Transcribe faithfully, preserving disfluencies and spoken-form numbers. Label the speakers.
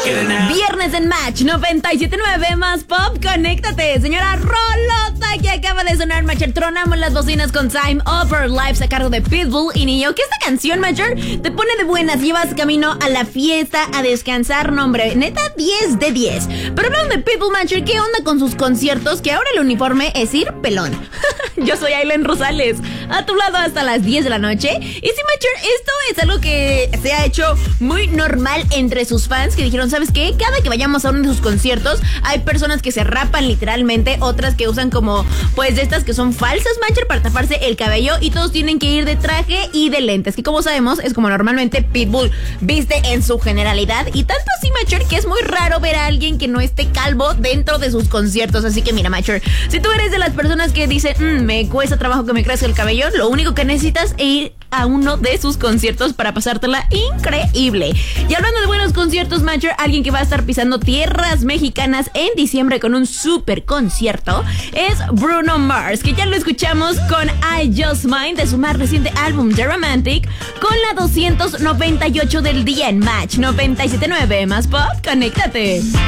Speaker 1: Viernes en Match noventa y siete punto nueve más pop, conéctate. Señora Rolota, que acaba de sonar, Matcher. Tronamos las bocinas con Time Over Lives a cargo de Pitbull y Niño. Que esta canción, Matcher, te pone de buenas. Llevas camino a la fiesta, a descansar. No, hombre, neta, diez de diez. Pero hablando de Pitbull, Matcher, ¿qué onda con sus conciertos? Que ahora el uniforme es ir pelón. Yo soy Aileen Rosales, a tu lado hasta las diez de la noche. Y sí, Matcher, esto es algo que se ha hecho muy normal entre sus fans, que dijeron, ¿sabes qué? Cada que vayamos a uno de sus conciertos, hay personas que se rapan literalmente, otras que usan como, pues, de estas que son falsas, Matcher, para taparse el cabello, y todos tienen que ir de traje y de lentes, que como sabemos, es como normalmente Pitbull viste en su generalidad, y tanto así, Matcher, que es muy raro ver a alguien que no esté calvo dentro de sus conciertos. Así que mira, Matcher, si tú eres de las personas que dicen, mmm, me cuesta trabajo que me crezca el cabello, lo único que necesitas es ir a uno de sus conciertos para pasártela increíble. Y hablando de buenos conciertos, Matcher, alguien que va a estar pisando tierras mexicanas en diciembre con un super concierto es Bruno Mars, que ya lo escuchamos con I Just Mine de su más reciente álbum The Romantic, con la doscientos noventa y ocho del día en Match noventa y siete punto nueve más pop, conéctate.